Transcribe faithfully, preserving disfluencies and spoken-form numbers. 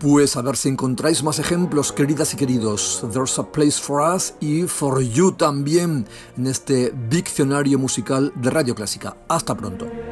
Pues a ver si encontráis más ejemplos, queridas y queridos. There's a Place for Us y For You también en este diccionario musical de Radio Clásica. Hasta pronto.